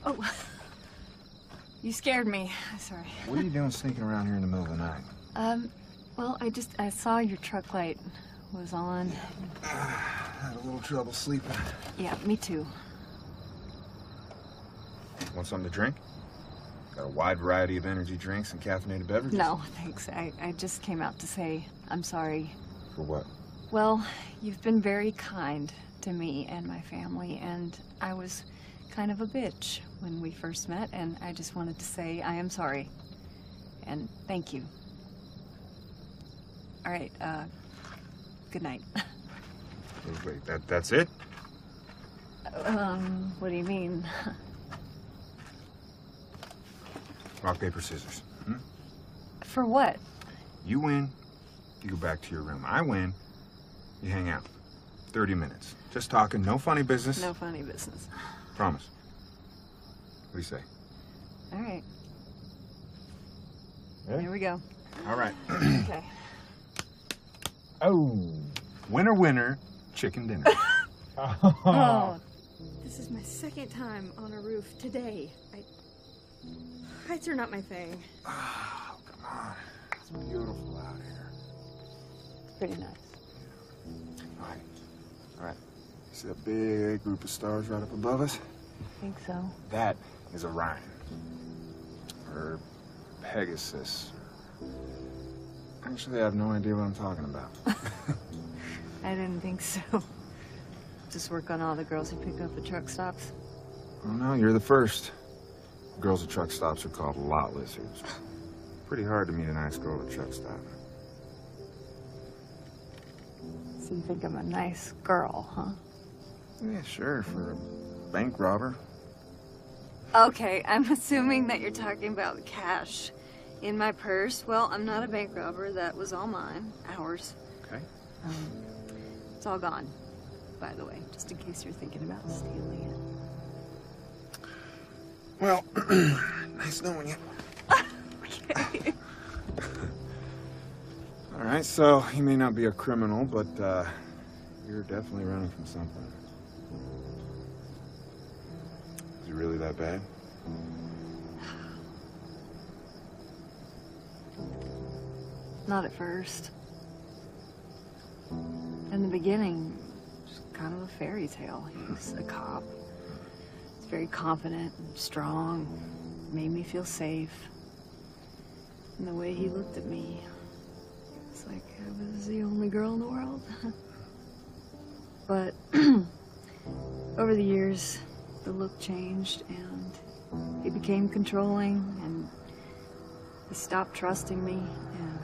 Oh, you scared me. Sorry. What are you doing sneaking around here in the middle of the night? Well, I saw your truck light was on. Had a little trouble sleeping. Yeah, me too. Want something to drink? Got a wide variety of energy drinks and caffeinated beverages. No, thanks. I just came out to say I'm sorry. For what? Well, you've been very kind to me and my family, and I was kind of a bitch when we first met, and I just wanted to say I am sorry. And thank you. All right, good night. Wait, that's it? What do you mean? Rock, paper, scissors. Hmm? For what? You win, you go back to your room. I win, you hang out. 30 minutes. Just talking, no funny business. No funny business. Promise. What do you say? All right. Yeah? Here we go. All right. Okay. Oh, winner, winner, chicken dinner. Oh. This is my second time on a roof today. Heights are not my thing. Oh, come on. It's beautiful out here. It's pretty nice. All right. See that big group of stars right up above us? I think so. That is Orion. Or Pegasus. Actually, I have no idea what I'm talking about. I didn't think so. Just work on all the girls you pick up at truck stops. Oh, no, you're the first. Girls at truck stops are called lot lizards. Pretty hard to meet a nice girl at a truck stop. So you think I'm a nice girl, huh? Yeah, sure, for a bank robber. Okay, I'm assuming that you're talking about the cash in my purse. Well, I'm not a bank robber. That was all mine. Ours. Okay. It's all gone, by the way, just in case you're thinking about stealing it. Well, nice knowing you. Okay. All right, so you may not be a criminal, but you're definitely running from something. Is it really that bad? Not at first. In the beginning, it was kind of a fairy tale. He was a cop. He's very confident and strong. Made me feel safe. And the way he looked at me, it's like I was the only girl in the world. But over the years, the look changed and he became controlling and he stopped trusting me and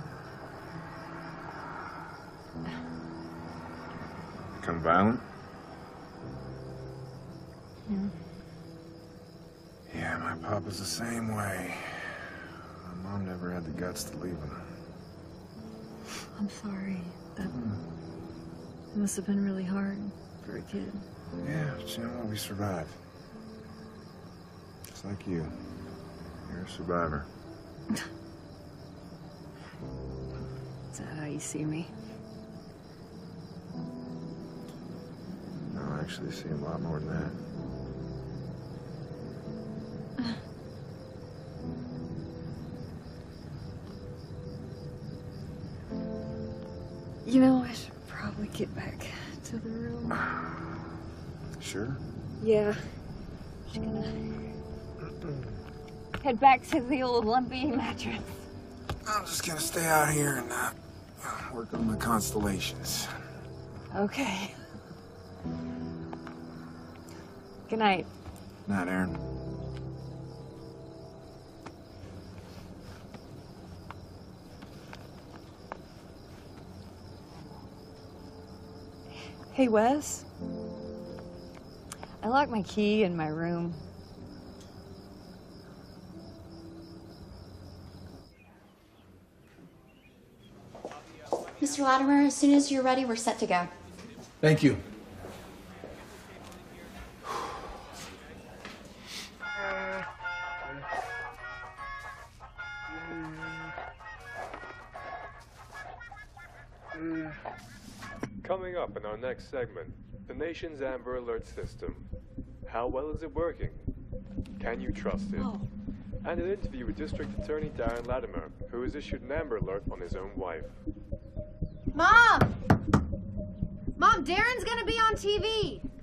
Become violent? yeah. Yeah, my papa's the same way. My mom never had the guts to leave him. I'm sorry. That must have been really hard for a kid. Yeah, but you know what? We survived. Just like you. You're a survivor. Is that how you see me? No, I actually see a lot more than that. You know, I should probably get back to the room. Sure? Yeah. Just gonna head back to the old lumpy mattress. I'm just gonna stay out here and work on my constellations. Okay. Good night. Night, Aaron. Hey, Wes. I locked my key in my room. Mr. Latimer, as soon as you're ready, we're set to go. Thank you. Coming up in our next segment, the nation's Amber Alert system. How well is it working? Can you trust it? Oh. And an interview with District Attorney Darren Latimer, who has issued an Amber Alert on his own wife. Mom! Mom, Darren's gonna be on TV!